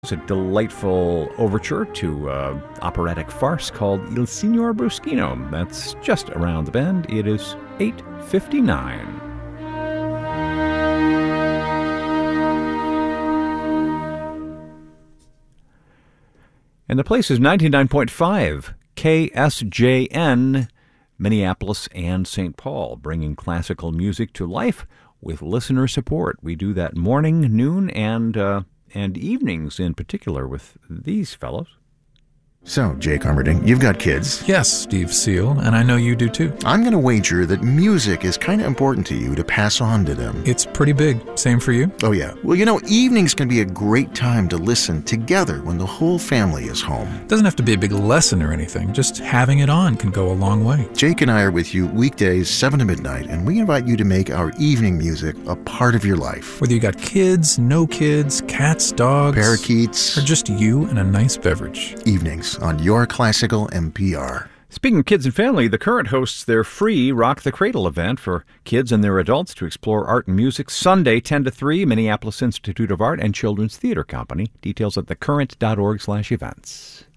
It's a delightful overture to operatic farce called Il Signor Bruschino. That's just around the bend. It is 8:59. And the place is 99.5 KSJN, Minneapolis and St. Paul, bringing classical music to life with listener support. We do that morning, noon, and evenings in particular with these fellows. So, Jake Armerding, you've got kids. Yes, Steve Seal, and I know you do too. I'm going to wager that music is kind of important to you to pass on to them. It's pretty big. Same for you? Oh, yeah. Well, evenings can be a great time to listen together when the whole family is home. Doesn't have to be a big lesson or anything. Just having it on can go a long way. Jake and I are with you weekdays 7 to midnight, and we invite you to make our evening music a part of your life. Whether you got kids, no kids, cats, dogs, parakeets, or just you and a nice beverage. Evenings on Your Classical NPR. Speaking of kids and family, The Current hosts their free Rock the Cradle event for kids and their adults to explore art and music Sunday 10 to 3, Minneapolis Institute of Art and Children's Theater Company. Details at thecurrent.org/events.